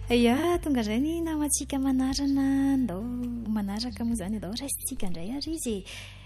ia tonga izay ny namantsika manarana ndao manaraka moa zany ndao raisitsika indray ary izy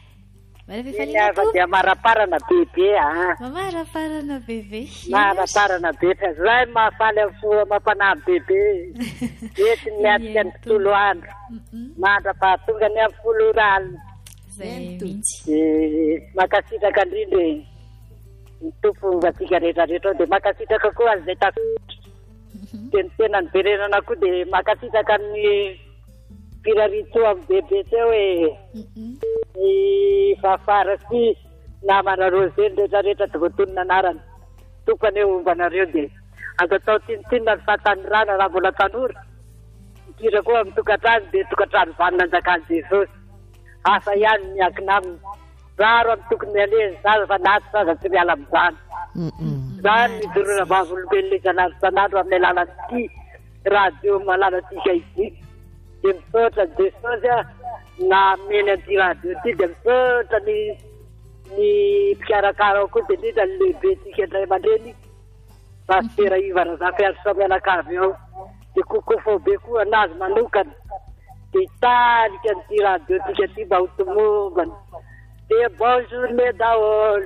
dia maraparana bebe maraparana bebe maraparana bebe zay mahafaly amin'ny mampanahy bebe ety miatika ny tontolo andro mandra-pahatonga ny amin'ny folo rano zay mihitsy makasitraka indrindra ny tompo atika rehetrarehetra dia makasitraka koa azay dia ny tena ny berenana koa dia makasitraka ny piraritso amin'ny bebe teo hoe ny fafara sy namana roseny rehetrarehetra dia voatonona anarana tokany eo ombanareo dia azo atao tinotinona ny fatany rana raha mbola tanora mipira koa amin'ny tokantrano dia tokantrano vanina anjakan'i Jesosy hafa ihany miankina aminy raro amin'ny tokony alezy zaza fa naty zaza tsy miala amin'izany zany midorona vavolombelona isanandro isanandro amin'ny alalan'ity radio malalantsika izy dia misaotra Jesosy na meny an'ity radio ity dia misaotra ny mpikarakara koa dia indrindra ny lehibetsika indray aman-dreny pasitera Ivana Zafiazo Samianakavy ao dia kokofo be koa anazy manokana dia hitarika n'ity radio tika ity mba ho tomombana dia bonne journée daholo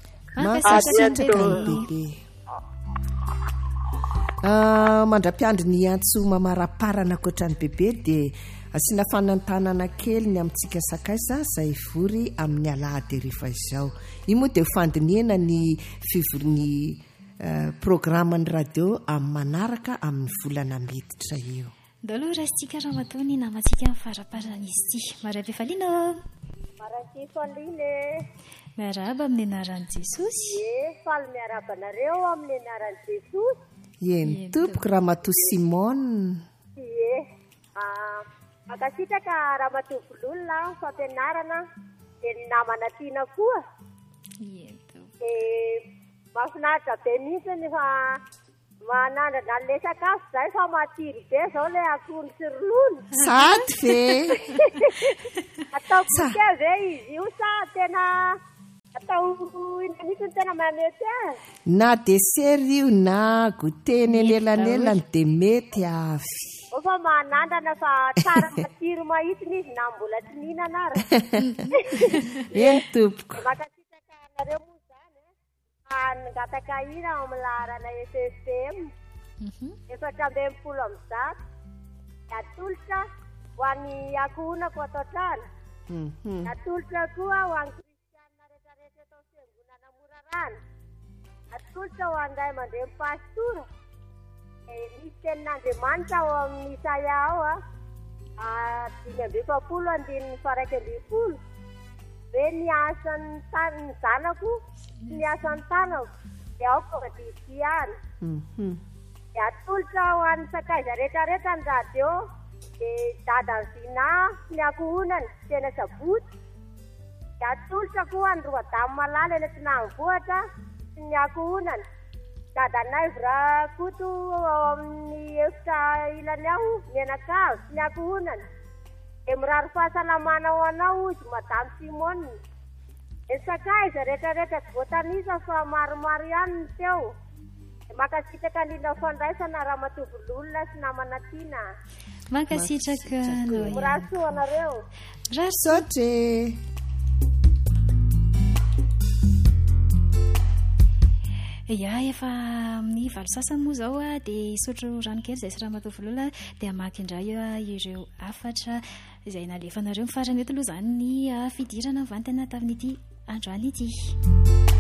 mandra-piandry ny antso mamaraparana akoatrany bebe dia asiana fanantanana kely ny amintsika sakaisa izay vory amin'ny alahady rehefa izao io moa dia fandiniana ny fivorin'ny programman'ny radio amin'ny manaraka amin'ny volana miditra io ndao aloha raisitsika raha mataony namantsika amin'ny faraparana izy ity marabe-faliana miaraba amin'ny anaran'i Jesosy faly miaraba anareo amin'ny anaran'i Jesosy ny tompoko Ramatoa Simone makasitraka Ramatoa Vololona fampianarana dia ny namana tiana koa mahafinaritra be mihitsy ny fa manandrana an'ilay sakafo izay fa matsiro be izao ilay akony sy ronono sady ve atao goûté ve izy io sa tena atao ina mihitsy ny tena mamety na desert io na goûté nenelanelany dia mety avy fa manandrana fa tsara matsiro mahitsiny izy na mbola tsy mihinana ara eny tompoko makasitraka anareo moa zany ngataka ina ao amin'ny laharana SFM 420 am'zato atolotra ho an'ny ankohonako ato an-trano atolotra koa ho an'ny kristianina rehetrarehetra atao fiangonana Morarana atolotra ho an'ny ray aman-dreny pastora misy tenin'Andriamanitra ao amin'ny Isaia ao 5:20 ve ny asan'ny tanany zanako ny asan'ny tanako dia aoko madisiany dia atolotra ho an'ny sakaiza rehetrarehetra ny radio dia dadany Zina ny ankohonany tena sabotsy dia atolotra koa ny roadamo malala eny Antinahavohitra sy ny ankohonany dadanay Vrakoto ao amin'ny efitra ilany aho Menakavy sy ny ankohonany dia mirary fahasalamana ho anao izy Madame Simone ny sakaiza rehetrarehetra tsy voatanisa fa maromaro ihany ny teo dia makasitraka indrindra fandraisana Ramatoa Vololona sy namana tiana makasitraka mirasoa anareo rasotre ia efa amin'ny valo sasany moa zao dia sotro ranokely izay sy Ramatoa Vololona dia amaky indray ireo afatra izay nalefanareo mifarany eto aloha zany ny fidirana vantana tamin'ity androany ity